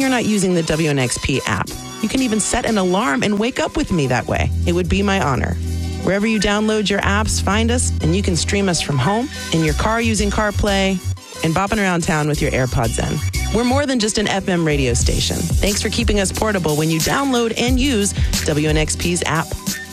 you're not using the WNXP app. You can even set an alarm and wake up with me that way. It would be my honor. Wherever you download your apps, find us, and you can stream us from home, in your car using CarPlay, and bopping around town with your AirPods in. We're more than just an FM radio station. Thanks for keeping us portable when you download and use WNXP's app.